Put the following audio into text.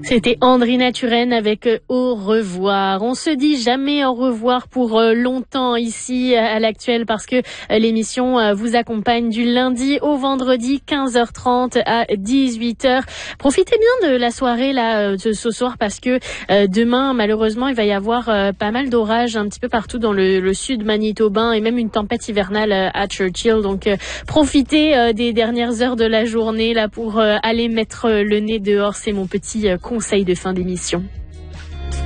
C'était Andrina Turenne avec Au revoir. On se dit jamais au revoir pour longtemps ici à l'Actuel parce que l'émission vous accompagne du lundi au vendredi 15h30 à 18h. Profitez bien de la soirée là ce soir parce que demain malheureusement il va y avoir pas mal d'orages un petit peu partout dans le sud manitobain et même une tempête hivernale à Churchill. Donc profitez des dernières heures de la journée là pour aller mettre le nez dehors. C'est mon petit conseil de fin d'émission.